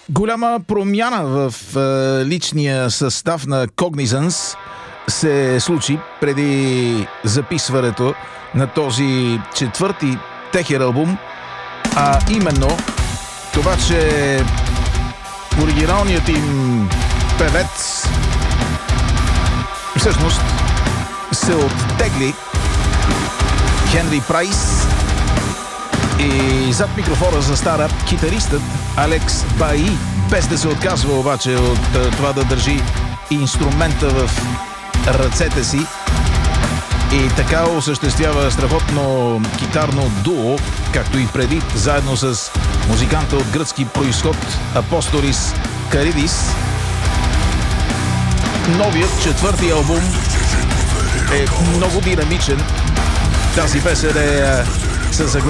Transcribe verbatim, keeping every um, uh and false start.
Голяма промяна в е, личния състав на Cognizance се случи преди записването на този четвърти техен албум, а именно това, че оригиналният им певец всъщност се оттегли, Хенри Прайс, и зад микрофона застара китаристът Алекс Баи, без да се отказва обаче от това да държи инструмента в ръцете си и така осъществява страхотно китарно дуо, както и преди, заедно с музиканта от гръцки произход Апостолис Каридис. Новият четвърти албум е много динамичен. Тази песен е със